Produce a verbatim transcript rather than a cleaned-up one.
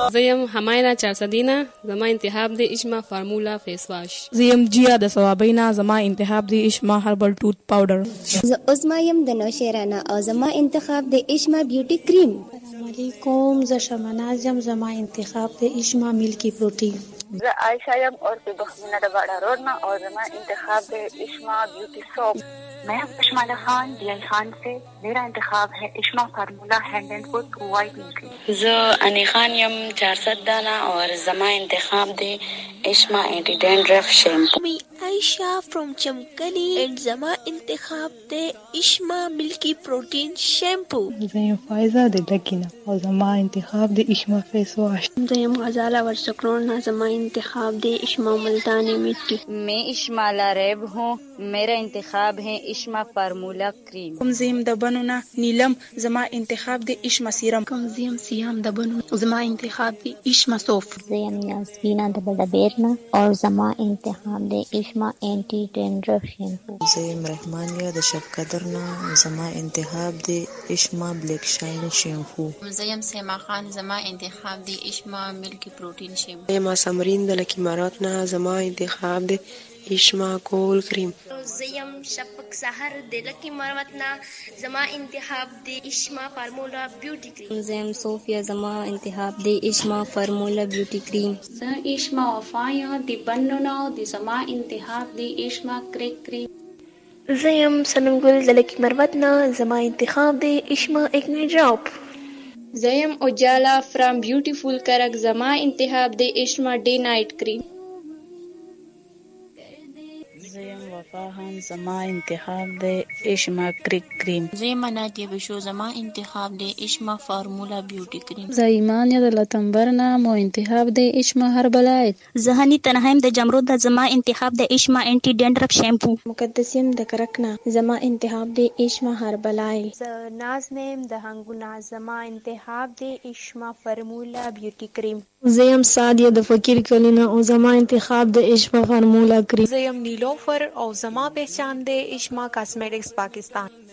زیم هماینا چارصدینا زما انتخاب دی اشما فارمولا فیس واش. زیم جیا د ثوابینا زما انتخاب دی اشما هربل ټوت پاوډر. ز عظما یم د نوشیرانا او زما انتخاب دی اشما بیوټی کریم. السلام علیکم. ز شمناز یم زما انتخاب دی اشما ملکی پروٹین. ز عائشہ یم اور پی بخمینہ د باڑا روڈنا اور زما انتخاب دی اشما بیوٹی سوپ. میں ہوں اشمالہ خان ڈی آئی خان سے. میرا انتخاب ہے اشما فارمولا ہینڈ اینڈ فٹ وائٹنگ کریم. ز انی خان یم چارصد دانا اور زما انتخاب دے اشما اینٹی ڈینڈرف شیمپو. می عائشہ فرام چمکلی اینڈ زما انتخاب دے اشما ملکی پروٹین شیمپو. زیم فائزہ دے لکینا اور زما انتخاب دے اشما فیس واش. زیم غزالہ ورسکرون زما انتخاب دے اشما ملتانی مٹی. میں اشما لاریب ہوں. میرا انتخاب ہے اشما فارمولا کریم. کمزیم دبنونا نیلم زما انتخاب دے اشما سیرم. کمزیم سیام دبنو زما انتخاب دے اشما صوف. زیم نازبینا دبلا بیرنا اور زما انتخاب دے اشما اینٹی ڈینڈرف شیمپو. زیم رحمانیہ د شفقدرنا زما انتخاب دے اشما بلیک شائن شیمپو. زیم سیما خان زما انتخاب دے اشما ملکی پروٹین شیمپو. زیم سمرین د لکی مراتنا زما انتخاب دے اشما کول کریم. زیم شفق سحر د لکی مروتنا زما انتخاب دی اشما فارمولا بیوٹی کریم. زیم صوفیا زما انتخاب دی اشما فارمولا بیوٹی کریم. ز اشما وفایا دی بنونا دی زما انتخاب دی اشما کریک کریم. زیم سنم گل د لکی مروتنا زما انتخاب دی اشما ایکنی ڈراپ. زیم اجالا فرام بیوٹیفول کرک زما انتخاب دی اشما ڈے نائٹ کریم. زیم وفا ہم زما انتخاب دے اشما کریک کریم. زیم مناتی بشو زما انتخاب دے اشما فارمولا بیوٹی کریم. ز ایمان یا د لتمبرنا مو انتخاب دے اشما ہربلائٹ. زہنی تنہیم د جمرود د زما انتخاب دے اشما اینٹی ڈینڈرف شیمپو. مقدسیم د کرکنا زما انتخاب دے اشما ہربلائٹ. ز نازنیم د ہنگونا زما انتخاب دے اشما فارمولا بیوٹی کریم. زیم سادیہ د فقیر کلینا او زما انتخاب د اشما فارمولا کریم. زیم نیلوفر او زما پہچان دے اشما کاسمیٹکس پاکستان.